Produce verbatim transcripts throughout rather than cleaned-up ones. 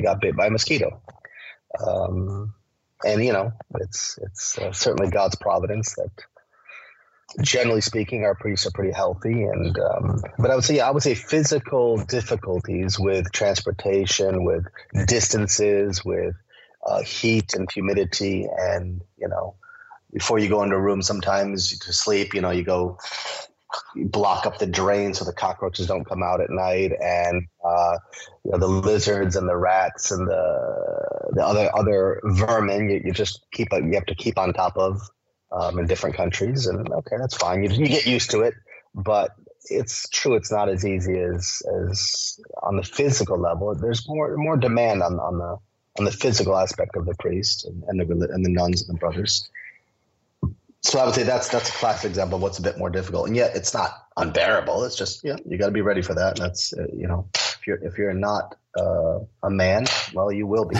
they got bit by a mosquito. Um, and, you know, it's it's uh, certainly God's providence that, generally speaking, our priests are pretty healthy. And um, but I would say, yeah, I would say physical difficulties with transportation, with distances, with uh, heat and humidity. And, you know, before you go into a room sometimes to sleep, you know, you go you block up the drain so the cockroaches don't come out at night, and uh, you know, the lizards and the rats and the the other other vermin you, you just keep you have to keep on top of um, in different countries. And okay, that's fine. You you get used to it, but it's true it's not as easy as as on the physical level. There's more more demand on on the on the physical aspect of the priest and, and the and the nuns and the brothers. So I would say that's that's a classic example of what's a bit more difficult, and yet it's not unbearable. It's just, yeah, you got to be ready for that. And that's uh, you know, if you're if you're not uh, a man, well, you will be.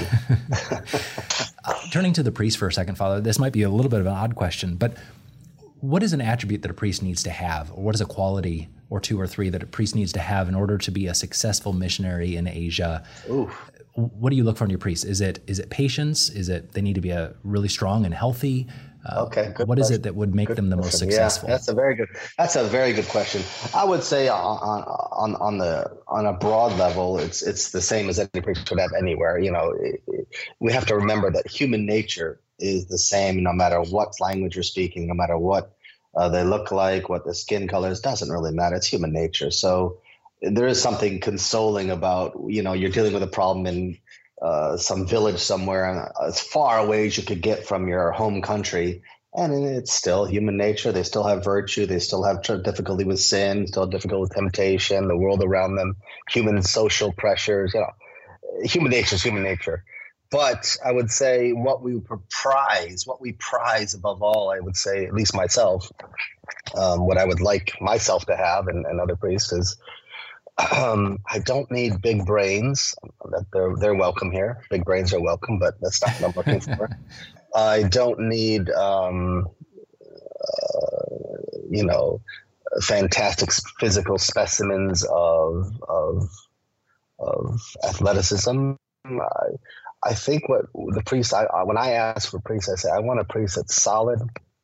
uh, turning to the priest for a second, Father, this might be a little bit of an odd question, but what is an attribute that a priest needs to have, or what is a quality or two or three that a priest needs to have in order to be a successful missionary in Asia? Oof. What do you look for in your priest? Is it is it patience? Is it they need to be a really strong and healthy? Uh, okay. Good what question. is it that would make good them the question. most successful? Yeah, that's a very good. That's a very good question. I would say on on on the on a broad level, it's it's the same as any priest would have anywhere. You know, it, it, we have to remember that human nature is the same no matter what language you're speaking, no matter what uh, they look like, what the skin color is. Doesn't really matter. It's human nature. So there is something consoling about, you know, you're dealing with a problem in uh, some village somewhere as far away as you could get from your home country. And it's still human nature. They still have virtue. They still have difficulty with sin, still difficult with temptation, the world around them, human social pressures. You know, human nature is human nature. But I would say what we prize, what we prize above all, I would say, at least myself, um, what I would like myself to have and, and other priests is, Um, I don't need big brains. That they're they're welcome here. Big brains are welcome, but that's not what I'm looking for. I don't need, um, uh, you know, fantastic physical specimens of of of athleticism. I, I think what the priest. I, I when I ask for priests, I say I want a priest that's solid.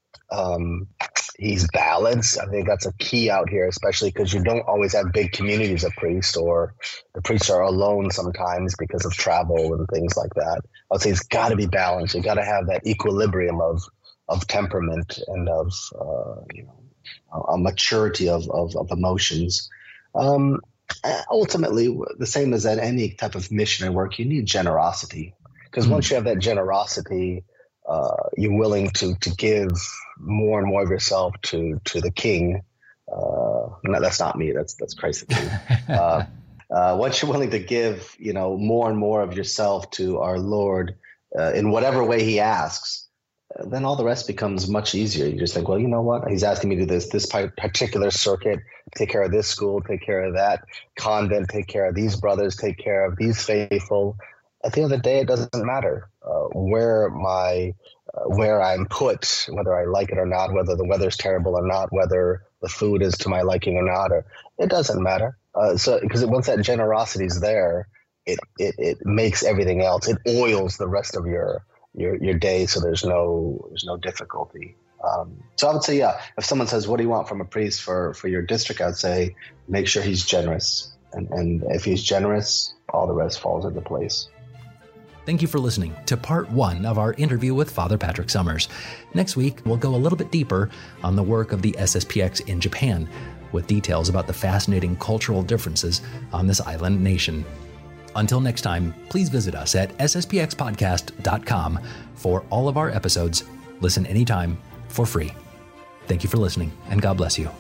Um, He's balanced. I think that's a key out here, especially because you don't always have big communities of priests, or the priests are alone sometimes because of travel and things like that. I would say it's got to be balanced. You got to have that equilibrium of of temperament and of uh, you know a maturity of of, of emotions. Um, ultimately, the same as at any type of missionary work, you need generosity, because mm-hmm. once you have that generosity, uh, you're willing to to give more and more of yourself to to the King. Uh, no, that's not me. That's that's Christ the King. Uh, uh, once you're willing to give, you know, more and more of yourself to our Lord uh, in whatever way He asks, uh, then all the rest becomes much easier. You just think, well, you know what? He's asking me to do this this particular circuit, take care of this school, take care of that convent, take care of these brothers, take care of these faithful. At the end of the day, it doesn't matter uh, where my uh, where I'm put, whether I like it or not, whether the weather's terrible or not, whether the food is to my liking or not, or it doesn't matter. Uh, so because once that generosity is there, it, it it makes everything else. It oils the rest of your your your day, so there's no there's no difficulty. Um, so I would say, yeah, if someone says, "What do you want from a priest for for your district?" I'd say, make sure he's generous, and and if he's generous, all the rest falls into place. Thank you for listening to part one of our interview with Father Patrick Summers. Next week, we'll go a little bit deeper on the work of the S S P X in Japan, with details about the fascinating cultural differences on this island nation. Until next time, please visit us at s s p x podcast dot com for all of our episodes. Listen anytime for free. Thank you for listening, and God bless you.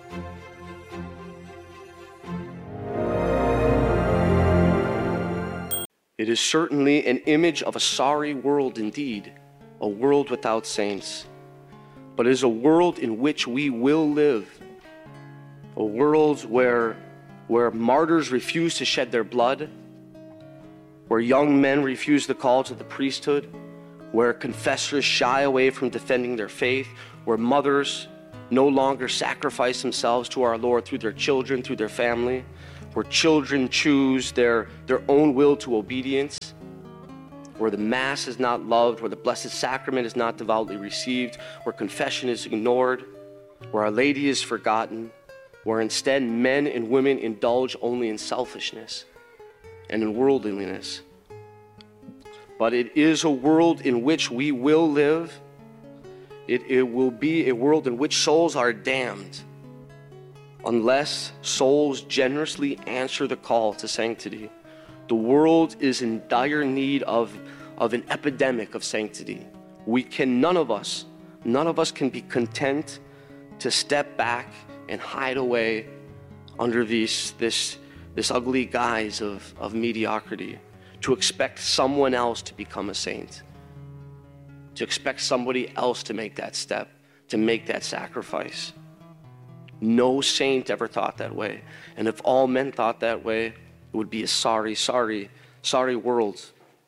It is certainly an image of a sorry world indeed, a world without saints. But it is a world in which we will live, a world where, where martyrs refuse to shed their blood, where young men refuse the call to the priesthood, where confessors shy away from defending their faith, where mothers no longer sacrifice themselves to our Lord through their children, through their family, where children choose their, their own will to obedience, where the Mass is not loved, where the Blessed Sacrament is not devoutly received, where confession is ignored, where Our Lady is forgotten, where instead men and women indulge only in selfishness and in worldliness. But it is a world in which we will live. It, it will be a world in which souls are damned unless souls generously answer the call to sanctity. The world is in dire need of, of an epidemic of sanctity. We can, none of us, none of us can be content to step back and hide away under these, this, this ugly guise of, of mediocrity, to expect someone else to become a saint, to expect somebody else to make that step, to make that sacrifice. No saint ever thought that way. And if all men thought that way, it would be a sorry, sorry, sorry world.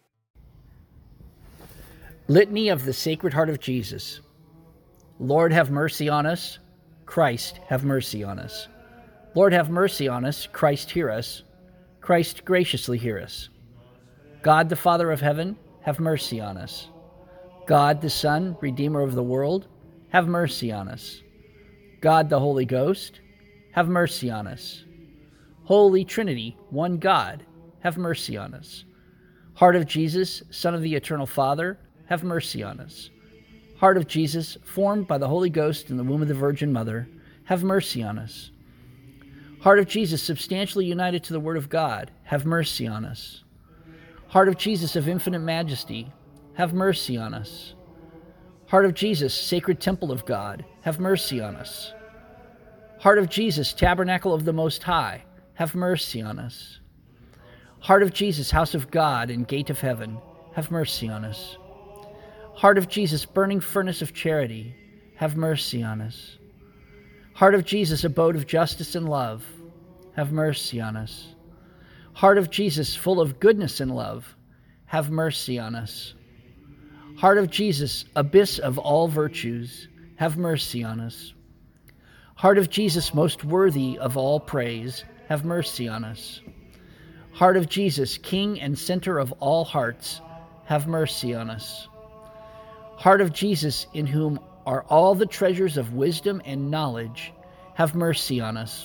Litany of the Sacred Heart of Jesus. Lord, have mercy on us. Christ, have mercy on us. Lord, have mercy on us. Christ, hear us. Christ, graciously hear us. God, the Father of heaven, have mercy on us. God, the Son, Redeemer of the world, have mercy on us. God, the Holy Ghost, have mercy on us. Holy Trinity, one God, have mercy on us. Heart of Jesus, Son of the Eternal Father, have mercy on us. Heart of Jesus, formed by the Holy Ghost in the womb of the Virgin Mother, have mercy on us. Heart of Jesus, substantially united to the Word of God, have mercy on us. Heart of Jesus of infinite majesty, have mercy on us. Heart of Jesus, sacred temple of God, have mercy on us. Heart of Jesus, tabernacle of the Most High, have mercy on us. Heart of Jesus, house of God and gate of heaven, have mercy on us. Heart of Jesus, burning furnace of charity, have mercy on us. Heart of Jesus, abode of justice and love, have mercy on us. Heart of Jesus, full of goodness and love, have mercy on us. Heart of Jesus, abyss of all virtues, have mercy on us. Heart of Jesus, most worthy of all praise, have mercy on us. Heart of Jesus, King and center of all hearts, have mercy on us. Heart of Jesus, in whom are all the treasures of wisdom and knowledge, have mercy on us.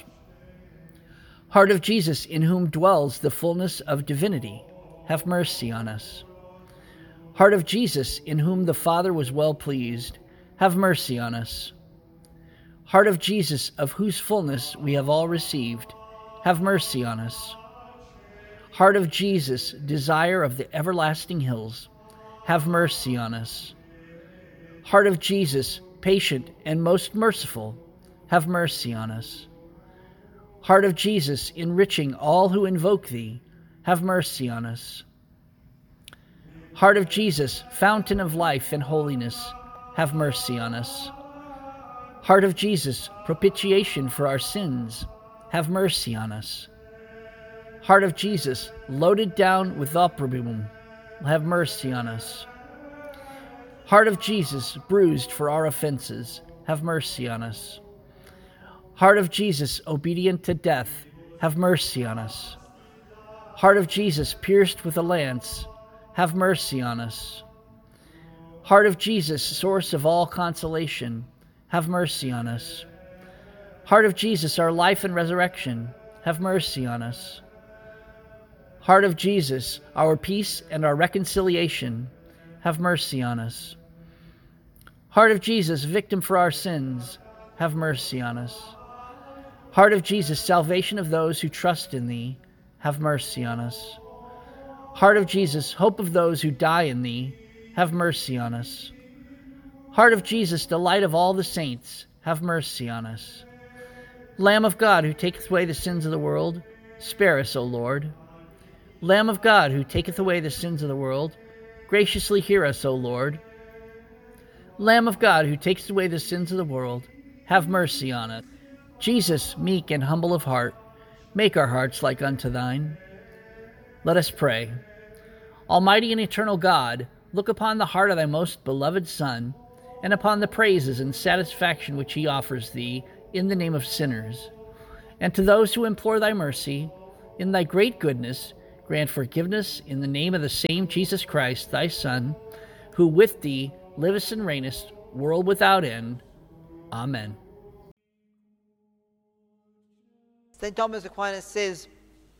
Heart of Jesus, in whom dwells the fullness of divinity, have mercy on us. Heart of Jesus, in whom the Father was well pleased, have mercy on us. Heart of Jesus, of whose fullness we have all received, have mercy on us. Heart of Jesus, desire of the everlasting hills, have mercy on us. Heart of Jesus, patient and most merciful, have mercy on us. Heart of Jesus, enriching all who invoke thee, have mercy on us. Heart of Jesus, fountain of life and holiness, have mercy on us. Heart of Jesus, propitiation for our sins, have mercy on us. Heart of Jesus, loaded down with opprobrium, have mercy on us. Heart of Jesus, bruised for our offenses, have mercy on us. Heart of Jesus, obedient to death, have mercy on us. Heart of Jesus, pierced with a lance, have mercy on us. Heart of Jesus, source of all consolation, have mercy on us. Heart of Jesus, our life and resurrection, have mercy on us. Heart of Jesus, our peace and our reconciliation, have mercy on us. Heart of Jesus, victim for our sins, have mercy on us. Heart of Jesus, salvation of those who trust in thee, have mercy on us. Heart of Jesus, hope of those who die in thee, have mercy on us. Heart of Jesus, delight of all the saints, have mercy on us. Lamb of God, who taketh away the sins of the world, spare us, O Lord. Lamb of God, who taketh away the sins of the world, graciously hear us, O Lord. Lamb of God, who taketh away the sins of the world, have mercy on us. Jesus, meek and humble of heart, make our hearts like unto thine. Let us pray. Almighty and eternal God, look upon the heart of thy most beloved Son, and upon the praises and satisfaction which he offers thee in the name of sinners. And to those who implore thy mercy, In thy great goodness, grant forgiveness in the name of the same Jesus Christ, thy Son, who with thee livest and reignest, world without end. Amen. Saint Thomas Aquinas says,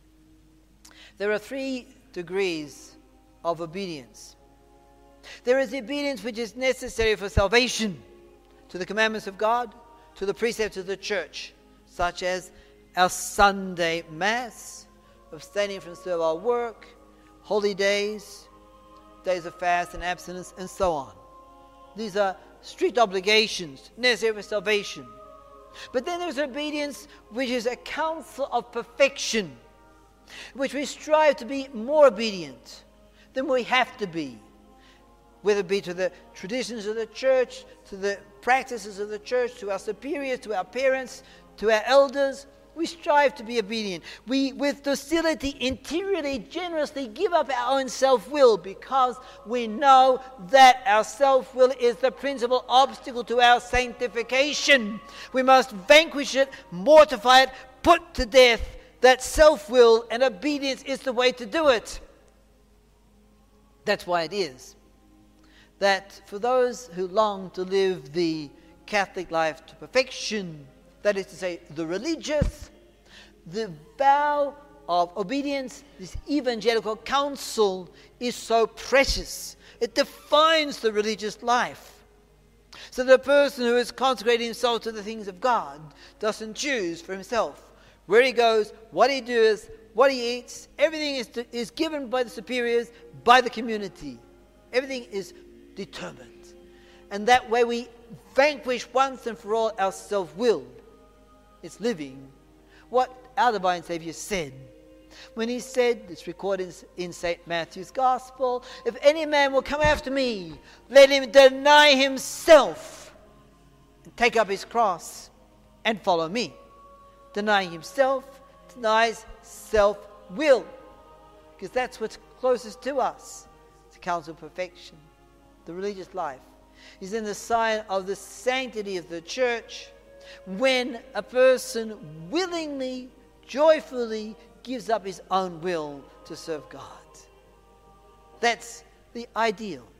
there are three degrees of obedience. There is the obedience which is necessary for salvation, to the commandments of God, to the precepts of the church, such as our Sunday Mass, abstaining from servile work, holy days, days of fast and abstinence, and so on. These are strict obligations necessary for salvation. But then there's obedience which is a counsel of perfection, which we strive to be more obedient than we have to be, whether it be to the traditions of the church, to the practices of the church, to our superiors, to our parents, to our elders. We strive to be obedient. We, with docility, interiorly, generously give up our own self-will, because we know that our self-will is the principal obstacle to our sanctification. We must vanquish it, mortify it, put to death that self-will, and obedience is the way to do it. That's why it is that for those who long to live the Catholic life to perfection, that is to say, the religious, the vow of obedience, this evangelical counsel, is so precious. It defines the religious life. So the person who is consecrating himself to the things of God doesn't choose for himself where he goes, what he does, what he eats. Everything is, to, is given by the superiors, by the community. Everything is determined. And that way we vanquish once and for all our self-will. It's living what our divine Savior said when he said, it's recorded in Saint Matthew's Gospel, if any man will come after me, let him deny himself and take up his cross and follow me. Denying himself denies self-will, because that's what's closest to us. It's a counsel of perfection. The religious life is in the sign of the sanctity of the church, when a person willingly, joyfully gives up his own will to serve God. That's the ideal.